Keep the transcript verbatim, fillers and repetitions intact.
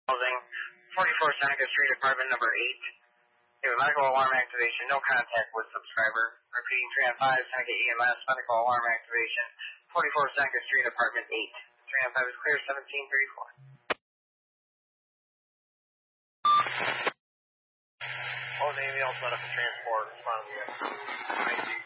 Housing, forty-four Seneca Street, apartment number eight. Okay, medical alarm activation, no contact with subscriber. Repeating three on five, Seneca E M S, medical alarm activation, forty-four Seneca Street, apartment eight. three on five is clear, seventeen thirty-four. Oh, Navy, I'll set up a transport from the I D.